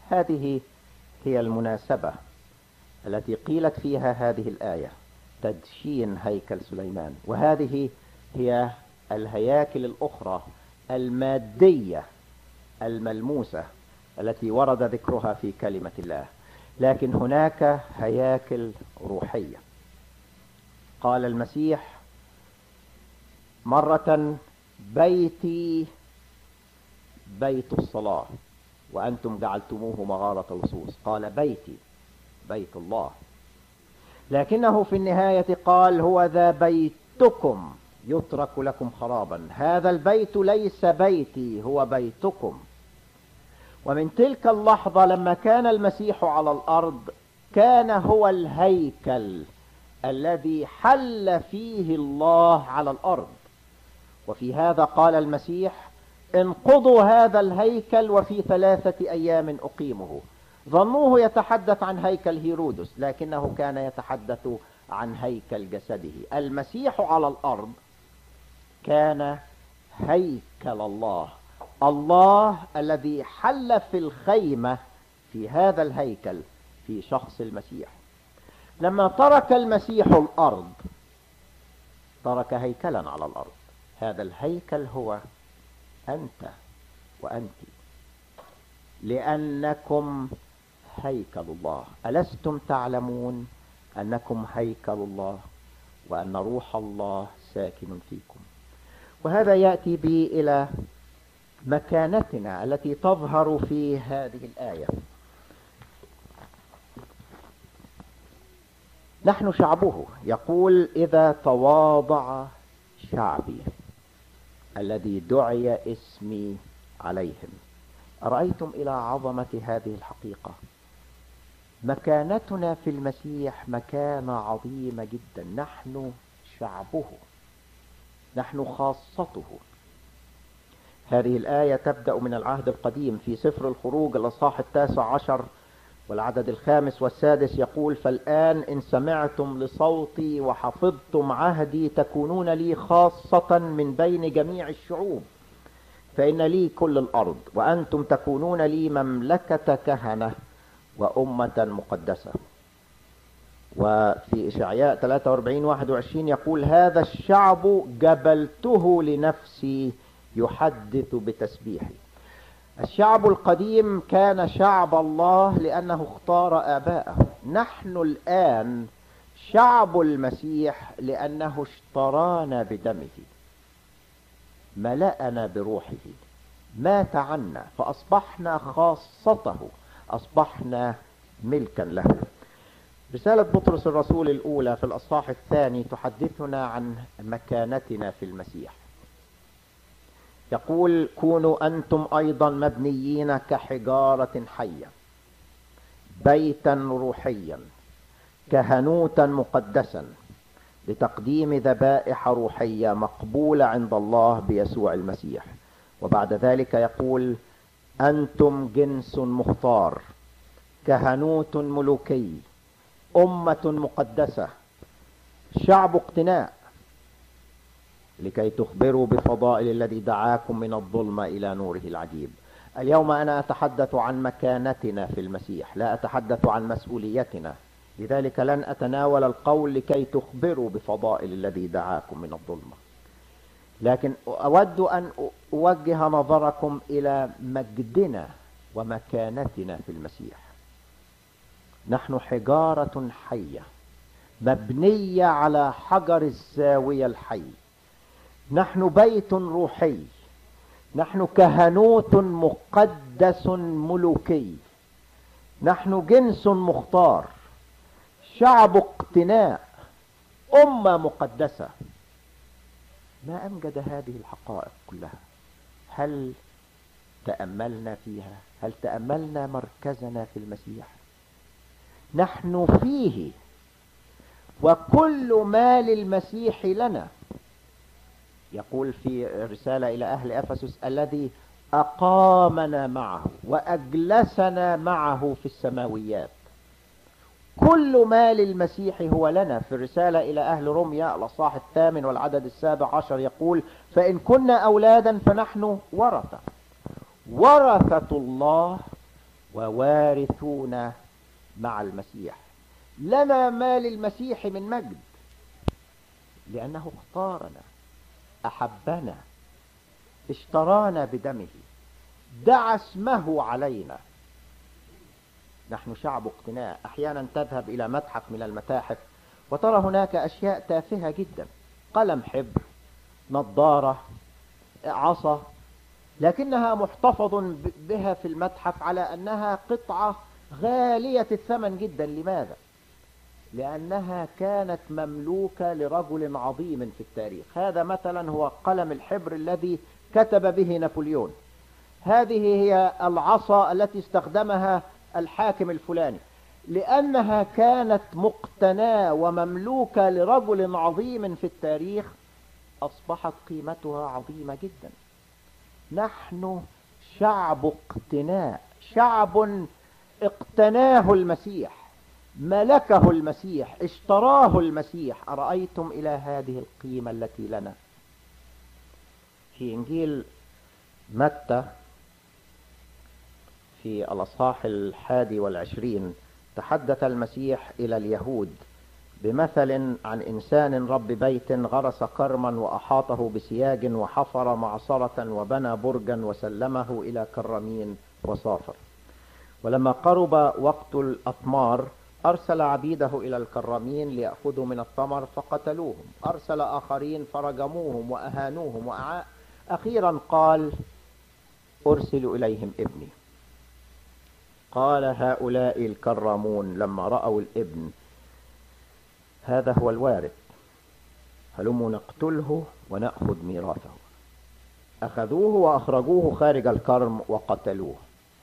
هذه هي المناسبة التي قيلت فيها هذه الآية: تدشين هيكل سليمان. وهذه هي الهياكل الأخرى المادية الملموسة التي ورد ذكرها في كلمة الله، لكن هناك هياكل روحية. قال المسيح مرة: بيتي بيت الصلاة وأنتم جعلتموه مغارة لصوص. قال بيتي بيت الله، لكنه في النهاية قال: هو ذا بيتكم يترك لكم خرابا. هذا البيت ليس بيتي، هو بيتكم. ومن تلك اللحظة لما كان المسيح على الأرض كان هو الهيكل الذي حل فيه الله على الأرض. وفي هذا قال المسيح: انقضوا هذا الهيكل وفي 3 أيام أقيمه. ظنوه يتحدث عن هيكل هيرودس، لكنه كان يتحدث عن هيكل جسده. المسيح على الأرض كان هيكل الله، الله الذي حل في الخيمة في هذا الهيكل في شخص المسيح. لما ترك المسيح الأرض ترك هيكلا على الأرض. هذا الهيكل هو أنت وأنت، لأنكم هيكل الله. ألستم تعلمون أنكم هيكل الله وأن روح الله ساكن فيكم؟ وهذا يأتي بي إلى مكانتنا التي تظهر في هذه الآية. نحن شعبه، يقول: إذا تواضع شعبي الذي دعي اسمي عليهم. أرأيتم إلى عظمة هذه الحقيقة؟ مكانتنا في المسيح مكانة عظيمة جدا. نحن شعبه، نحن خاصته. هذه الآية تبدأ من العهد القديم في سفر الخروج الإصحاح 19 والعدد 5 والسادس، يقول: فالآن إن سمعتم لصوتي وحفظتم عهدي تكونون لي خاصة من بين جميع الشعوب، فإن لي كل الأرض، وأنتم تكونون لي مملكة كهنة وأمة مقدسة. وفي إشعياء 43:21 يقول: هذا الشعب جبلته لنفسي يحدث بتسبيحي. الشعب القديم كان شعب الله لأنه اختار آباءه. نحن الآن شعب المسيح لأنه اشترانا بدمه، ملأنا بروحه، مات عنا فأصبحنا خاصته، أصبحنا ملكا له. رسالة بطرس الرسول الأولى في الأصحاح 2 تحدثنا عن مكانتنا في المسيح. يقول: كونوا أنتم أيضا مبنيين كحجارة حية، بيتا روحيا، كهنوتا مقدسا، لتقديم ذبائح روحية مقبولة عند الله بيسوع المسيح. وبعد ذلك يقول: أنتم جنس مختار، كهنوت ملوكي، أمة مقدسة، شعب اقتناء، لكي تخبروا بفضائل الذي دعاكم من الظلمة إلى نوره العجيب. اليوم أنا أتحدث عن مكانتنا في المسيح، لا أتحدث عن مسؤوليتنا، لذلك لن أتناول القول لكي تخبروا بفضائل الذي دعاكم من الظلمة، لكن أود أن أوجه نظركم إلى مجدنا ومكانتنا في المسيح. نحن حجارة حية مبنية على حجر الزاوية الحي. نحن بيت روحي، نحن كهنوت مقدس ملوكي، نحن جنس مختار، شعب اقتناء، أمة مقدسة. ما أمجد هذه الحقائق كلها؟ هل تأملنا فيها؟ هل تأملنا مركزنا في المسيح؟ نحن فيه، وكل ما للمسيح لنا. يقول في رسالة إلى أهل أفسس: الذي أقامنا معه وأجلسنا معه في السماويات. كل ما للمسيح هو لنا. في الرسالة إلى أهل روميا الأصحاح 8 والعدد 17 يقول: فإن كنا أولادا فنحن ورثة، ورثة الله ووارثون مع المسيح. لنا ما للمسيح من مجد، لأنه اختارنا، أحبنا، اشترانا بدمه، دعا اسمه علينا. نحن شعب اقتناء. أحيانا تذهب إلى متحف من المتاحف وترى هناك أشياء تافهة جدا، قلم حبر، نظارة، عصا، لكنها محتفظ بها في المتحف على أنها قطعة غالية الثمن جدا. لماذا؟ لأنها كانت مملوكة لرجل عظيم في التاريخ. هذا مثلا هو قلم الحبر الذي كتب به نابليون. هذه هي العصا التي استخدمها الحاكم الفلاني. لأنها كانت مقتناة ومملوكة لرجل عظيم في التاريخ أصبحت قيمتها عظيمة جدا. نحن شعب اقتناء، شعب اقتناه المسيح، ملكه المسيح، اشتراه المسيح. أرأيتم إلى هذه القيمة التي لنا؟ في إنجيل متى في الأصحاح 21 تحدث المسيح إلى اليهود بمثل عن إنسان رب بيت غرس كرما وأحاطه بسياج وحفر معصرة وبنى برجا وسلمه إلى كرمين وسافر. ولما قرب وقت الأثمار أرسل عبيده إلى الكرمين ليأخذوا من الثمر فقتلوهم. أرسل آخرين فرجموهم وأهانوهم، وأخيرا قال: أرسل إليهم ابني. قال هؤلاء الكرمون لما رأوا الابن: هذا هو الوارث، هلموا نقتله ونأخذ ميراثه. أخذوه وأخرجوه خارج الكرم وقتلوه.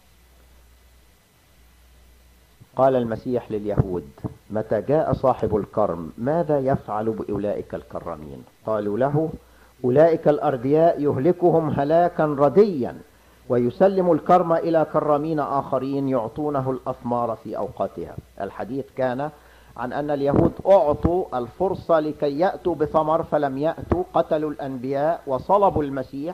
قال المسيح لليهود: متى جاء صاحب الكرم ماذا يفعل بأولئك الكرمين؟ قالوا له: أولئك الأردياء يهلكهم هلاكا رديا، ويسلم الكرم إلى كرمين آخرين يعطونه الأثمار في أوقاتها. الحديث كان عن أن اليهود أعطوا الفرصة لكي يأتوا بثمر فلم يأتوا، قتلوا الأنبياء وصلبوا المسيح،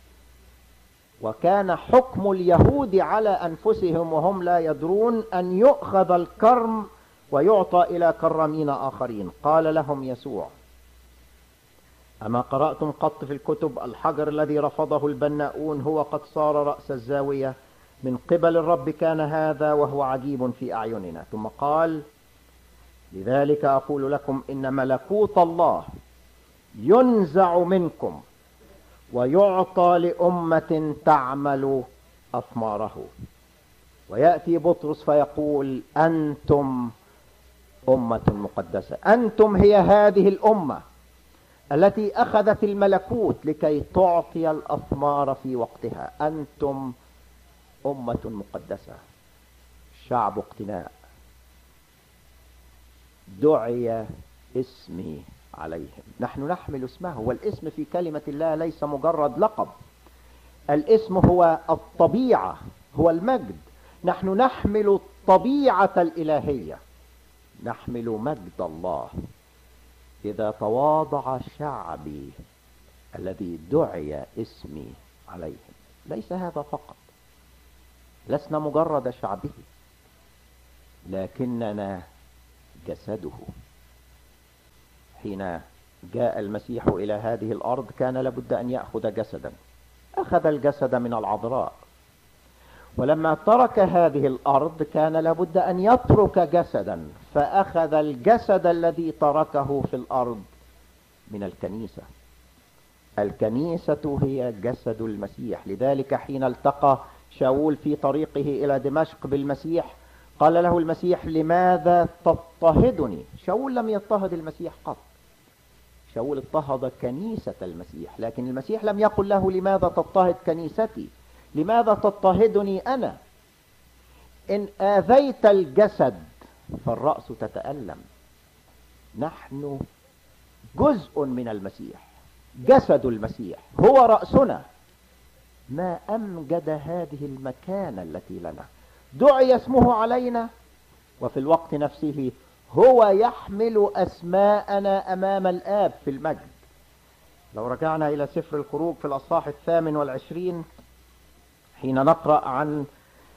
وكان حكم اليهود على أنفسهم وهم لا يدرون أن يؤخذ الكرم ويعطى إلى كرمين آخرين. قال لهم يسوع: أما قرأتم قط في الكتب الحجر الذي رفضه البناؤون هو قد صار رأس الزاوية؟ من قبل الرب كان هذا وهو عجيب في أعيننا. ثم قال: لذلك أقول لكم إن ملكوت الله ينزع منكم ويعطى لأمة تعمل أثماره. ويأتي بطرس فيقول: أنتم أمة مقدسة. أنتم هي هذه الأمة التي أخذت الملكوت لكي تعطي الأثمار في وقتها. أنتم أمة مقدسة، شعب اقتناء، دعي اسمي عليهم. نحن نحمل اسمه، والاسم في كلمة الله ليس مجرد لقب. الاسم هو الطبيعة، هو المجد. نحن نحمل الطبيعة الإلهية، نحمل مجد الله. إذا تواضع شعبي الذي دعي اسمي عليهم. ليس هذا فقط، لسنا مجرد شعبه، لكننا جسده. حين جاء المسيح إلى هذه الأرض كان لابد أن يأخذ جسدا. أخذ الجسد من العذراء، ولما ترك هذه الأرض كان لابد أن يترك جسدا، فأخذ الجسد الذي تركه في الأرض من الكنيسة. الكنيسة هي جسد المسيح. لذلك حين التقى شاول في طريقه إلى دمشق بالمسيح قال له المسيح: لماذا تضطهدني؟ شاول لم يضطهد المسيح قط، شاول اضطهد كنيسة المسيح، لكن المسيح لم يقل له: لماذا تضطهد كنيستي؟ لماذا تضطهدني أنا؟ إن آذيت الجسد فالرأس تتألم. نحن جزء من المسيح، جسد المسيح هو رأسنا. ما أمجد هذه المكانة التي لنا. دعي اسمه علينا، وفي الوقت نفسه هو يحمل أسماءنا أمام الآب في المجد. لو رجعنا إلى سفر الخروج في الأصحاح 28 حين نقرأ عن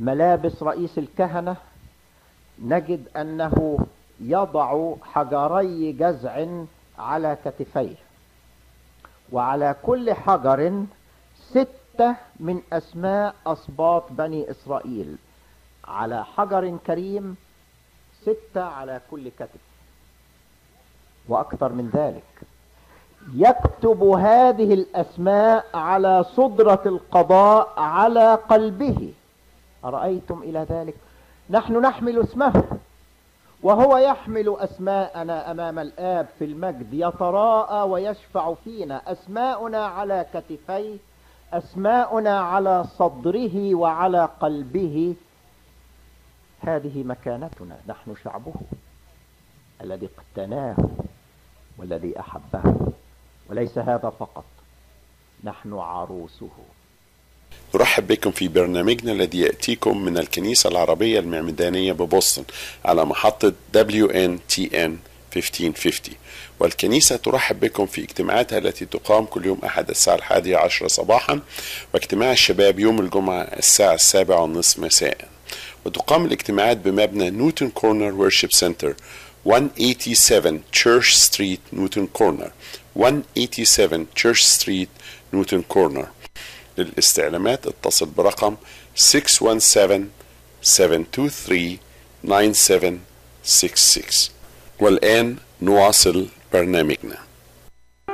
ملابس رئيس الكهنة نجد أنه يضع حجري جزع على كتفيه، وعلى كل حجر 6 من أسماء أسباط بني إسرائيل، على حجر كريم 6 على كل كتف. وأكثر من ذلك يكتب هذه الأسماء على صدرة القضاء على قلبه. أرأيتم إلى ذلك؟ نحن نحمل اسمه وهو يحمل أسماءنا أمام الآب في المجد، يتراءى ويشفع فينا. أسماؤنا على كتفيه، أسماؤنا على صدره وعلى قلبه. هذه مكانتنا، نحن شعبه الذي اقتناه والذي أحبه. وليس هذا فقط، نحن عروسه. نرحب بكم في برنامجنا الذي يأتيكم من الكنيسة العربية المعمدانية ببوسطن على محطة WNTN 1550. والكنيسة ترحب بكم في اجتماعاتها التي تقام كل يوم أحد الساعة 11 صباحا، واجتماع الشباب يوم الجمعة الساعة 7:30 مساء. وتقام الاجتماعات بمبنى نيوتن كورنر وورشيب سنتر 187 تشيرش ستريت نيوتن كورنر، 187 تشيرش ستريت نيوتن كورنر. للاستعلامات اتصل برقم 617-723-9766. والآن نواصل برنامجنا.